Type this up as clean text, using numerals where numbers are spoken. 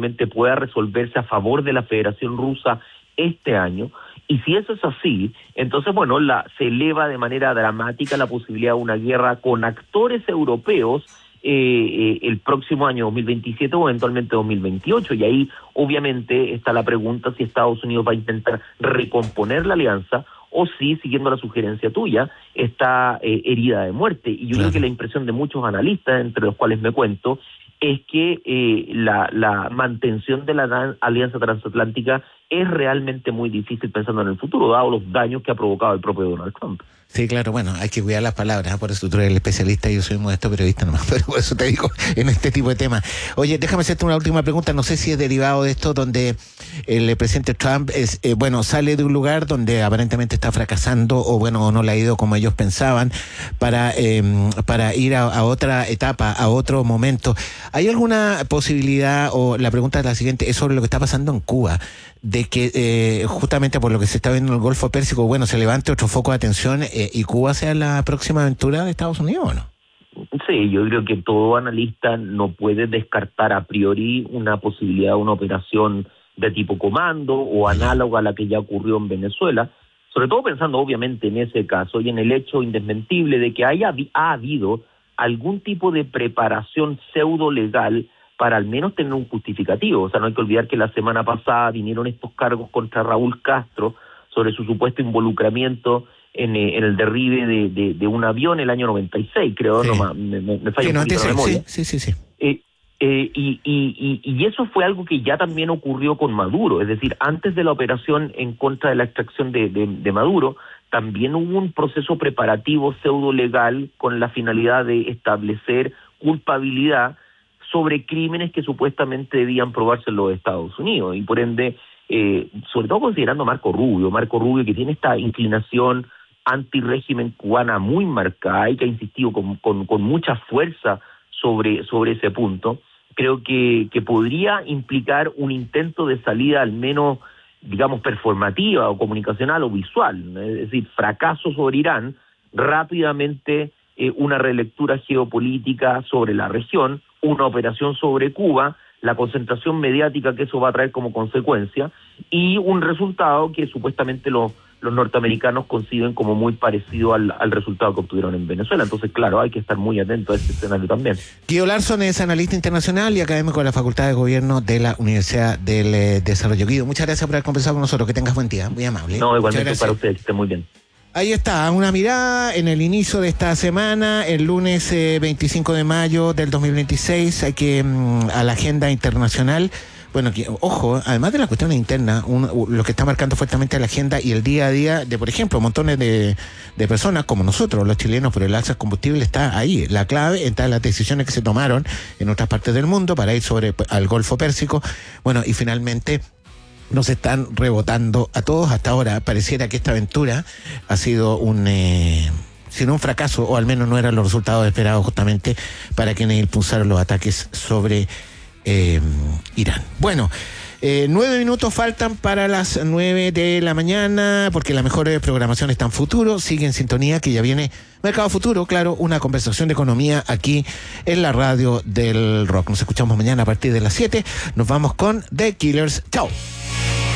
probablemente pueda resolverse a favor de la Federación Rusa este año. Y si eso es así, entonces, bueno, se eleva de manera dramática la posibilidad de una guerra con actores europeos el próximo año 2027 o eventualmente 2028. Y ahí, obviamente, está la pregunta si Estados Unidos va a intentar recomponer la alianza o si, siguiendo la sugerencia tuya, está herida de muerte. Y yo creo que la impresión de muchos analistas, entre los cuales me cuento, es que la mantención de la alianza transatlántica es realmente muy difícil pensando en el futuro, dado los daños que ha provocado el propio Donald Trump. Sí, claro, bueno, hay que cuidar las palabras, por eso tú eres el especialista y yo soy modesto periodista nomás, pero por eso te digo en este tipo de temas. Oye, déjame hacerte una última pregunta, no sé si es derivado de esto, donde el presidente Trump sale de un lugar donde aparentemente está fracasando, o no le ha ido como ellos pensaban, para ir a otra etapa, a otro momento. ¿Hay alguna posibilidad, o la pregunta es la siguiente, es sobre lo que está pasando en Cuba, de que justamente por lo que se está viendo en el Golfo Pérsico, se levante otro foco de atención y Cuba sea la próxima aventura de Estados Unidos, ¿o no? Sí, yo creo que todo analista no puede descartar a priori una posibilidad de una operación de tipo comando o análoga a la que ya ocurrió en Venezuela, sobre todo pensando obviamente en ese caso y en el hecho indesmentible de que ha habido algún tipo de preparación pseudo legal para al menos tener un justificativo. O sea, no hay que olvidar que la semana pasada vinieron estos cargos contra Raúl Castro sobre su supuesto involucramiento en el derribe de un avión el año 96, creo, sí. Me falla un poquito la memoria. Sí. Y eso fue algo que ya también ocurrió con Maduro, es decir, antes de la operación en contra de la extracción de Maduro, también hubo un proceso preparativo pseudo legal con la finalidad de establecer culpabilidad sobre crímenes que supuestamente debían probarse en los Estados Unidos, y por ende, sobre todo considerando Marco Rubio que tiene esta inclinación antirrégimen cubana muy marcada y que ha insistido con mucha fuerza sobre ese punto, creo que podría implicar un intento de salida al menos, digamos, performativa o comunicacional o visual, es decir, fracaso sobre Irán, rápidamente una relectura geopolítica sobre la región, una operación sobre Cuba, la concentración mediática que eso va a traer como consecuencia, y un resultado que supuestamente los norteamericanos conciben como muy parecido al resultado que obtuvieron en Venezuela. Entonces, claro, hay que estar muy atento a ese escenario también. Guido Larsson es analista internacional y académico de la Facultad de Gobierno de la Universidad del Desarrollo. Guido, muchas gracias por haber conversado con nosotros. Que tengas buen día, muy amable. No, igualmente para ustedes, que estén muy bien. Ahí está, una mirada en el inicio de esta semana, el lunes 25 de mayo del 2026, hay que a la agenda internacional. Bueno, que, ojo, además de las cuestiones internas, lo que está marcando fuertemente la agenda y el día a día de, por ejemplo, montones de personas como nosotros, los chilenos, por el alza del combustible, está ahí. La clave está en las decisiones que se tomaron en otras partes del mundo para ir al Golfo Pérsico. Bueno, y finalmente nos están rebotando a todos. Hasta ahora pareciera que esta aventura ha sido sino un fracaso, o al menos no eran los resultados esperados justamente para quienes impulsaron los ataques sobre Irán. Bueno, 9 minutos faltan para las 9 de la mañana, porque la mejor programación está en Futuro. Sigue en sintonía, que ya viene Mercado Futuro, claro, una conversación de economía aquí en la radio del rock. Nos escuchamos mañana a partir de las 7. Nos vamos con The Killers. Chao.